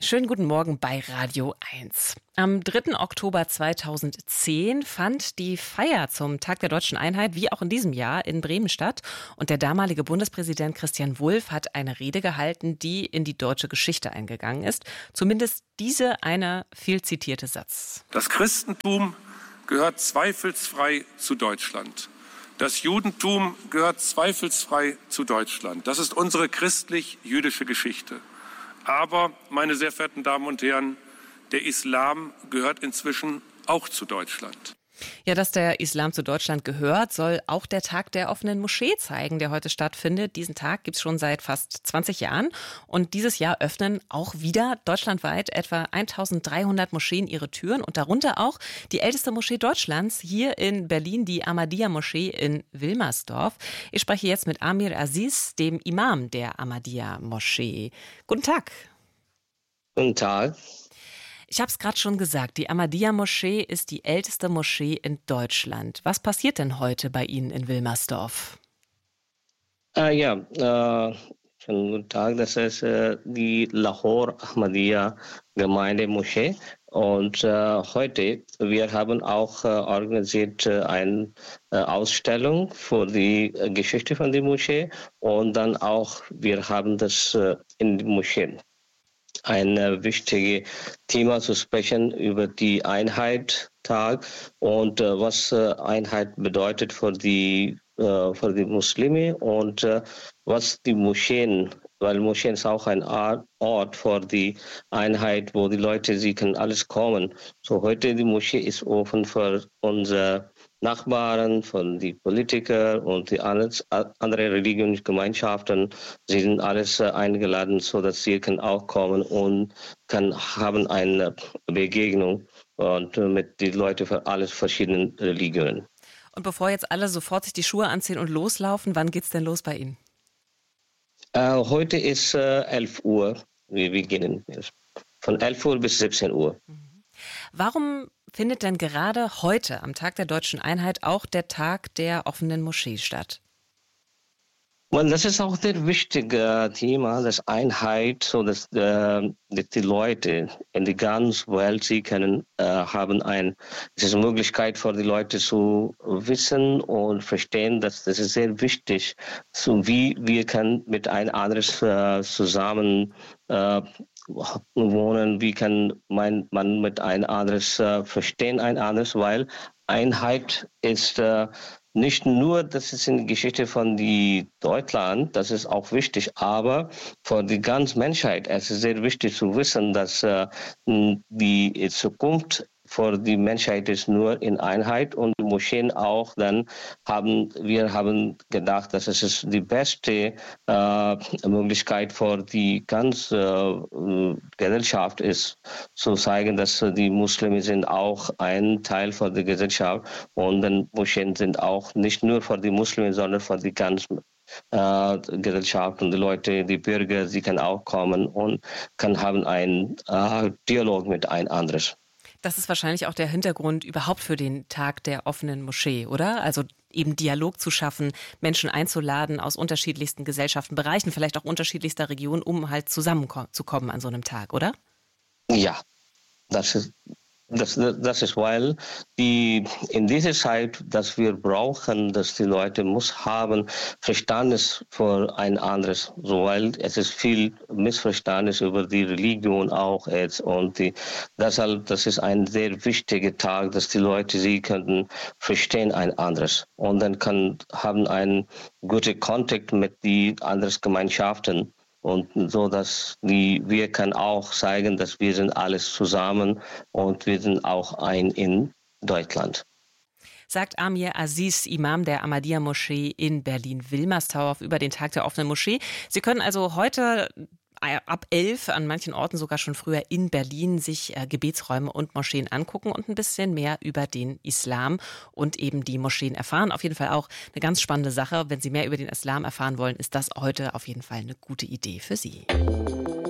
Schönen guten Morgen bei Radio 1. Am 3. Oktober 2010 fand die Feier zum Tag der Deutschen Einheit, wie auch in diesem Jahr, in Bremen statt. Und der damalige Bundespräsident Christian Wulff hat eine Rede gehalten, die in die deutsche Geschichte eingegangen ist. Zumindest diese eine viel zitierte Satz. Das Christentum gehört zweifelsfrei zu Deutschland. Das Judentum gehört zweifelsfrei zu Deutschland. Das ist unsere christlich-jüdische Geschichte. Aber, meine sehr verehrten Damen und Herren, der Islam gehört inzwischen auch zu Deutschland. Ja, dass der Islam zu Deutschland gehört, soll auch der Tag der offenen Moschee zeigen, der heute stattfindet. Diesen Tag gibt es schon seit fast 20 Jahren. Und dieses Jahr öffnen auch wieder deutschlandweit etwa 1300 Moscheen ihre Türen. Und darunter auch die älteste Moschee Deutschlands hier in Berlin, die Ahmadiyya-Moschee in Wilmersdorf. Ich spreche jetzt mit Amir Aziz, dem Imam der Ahmadiyya-Moschee. Guten Tag. Guten Tag. Ich habe es gerade schon gesagt, die Ahmadiyya-Moschee ist die älteste Moschee in Deutschland. Was passiert denn heute bei Ihnen in Wilmersdorf? Schönen guten Tag. Das ist die Lahore Ahmadiyya Gemeindemoschee. Und heute, wir haben auch organisiert eine Ausstellung für die Geschichte von der Moschee. Und dann auch, wir haben das in die Moschee. Ein wichtiges Thema zu sprechen über die Einheit-Tag und was Einheit bedeutet für die Muslime und was die Moscheen, weil Moscheen ist auch ein Ort für die Einheit, wo die Leute, sie können alles kommen. So heute die Moschee ist offen für unsere Nachbarn, von die Politiker und die andere Religionsgemeinschaften. Sie sind alles eingeladen, so dass sie können auch kommen und haben eine Begegnung und mit den Leuten von alles verschiedenen Religionen. Und bevor jetzt alle sofort sich die Schuhe anziehen und loslaufen, wann geht's denn los bei Ihnen? Heute ist 11 Uhr. Wir beginnen von 11 Uhr bis 17 Uhr. Warum findet denn gerade heute, am Tag der Deutschen Einheit, auch der Tag der offenen Moschee statt? Und das ist auch ein wichtiges Thema, das Einheit, so dass die Leute in der ganzen Welt, sie können es ist eine Möglichkeit für die Leute zu wissen und verstehen, dass das ist sehr wichtig, so wie wir können mit ein anderes zusammen wohnen, wie kann man mit ein anderes verstehen, ein anderes, weil Einheit ist nicht nur, das ist in der Geschichte von Deutschland, das ist auch wichtig, aber für die ganze Menschheit, es ist sehr wichtig zu wissen, dass die Zukunft für die Menschheit ist nur in Einheit und die Moscheen auch. Dann haben wir gedacht, dass es ist die beste Möglichkeit für die ganze Gesellschaft ist, zu zeigen, dass die Muslime sind auch ein Teil von der Gesellschaft und dann Moscheen sind auch nicht nur für die Muslime, sondern für die ganze Gesellschaft und die Leute, die Bürger, sie können auch kommen und haben einen Dialog mit ein anderes. Das ist wahrscheinlich auch der Hintergrund überhaupt für den Tag der offenen Moschee, oder? Also eben Dialog zu schaffen, Menschen einzuladen aus unterschiedlichsten Gesellschaften, Bereichen, vielleicht auch unterschiedlichster Regionen, um halt zusammenzukommen an so einem Tag, oder? Ja, das ist, weil in dieser Zeit, dass wir brauchen, dass die Leute muss haben Verständnis für ein anderes, so weil es ist viel Missverständnis über die Religion auch jetzt und deshalb das ist ein sehr wichtiger Tag, dass die Leute sie können verstehen ein anderes und dann haben einen guten Kontakt mit die anderen Gemeinschaften. Und so, dass wir können auch zeigen, dass wir sind alles zusammen und wir sind auch ein in Deutschland. Sagt Amir Aziz, Imam der Ahmadiyya-Moschee in Berlin-Wilmersdorf über den Tag der offenen Moschee. Sie können also heute ab 11 an manchen Orten sogar schon früher in Berlin sich Gebetsräume und Moscheen angucken und ein bisschen mehr über den Islam und eben die Moscheen erfahren. Auf jeden Fall auch eine ganz spannende Sache. Wenn Sie mehr über den Islam erfahren wollen, ist das heute auf jeden Fall eine gute Idee für Sie.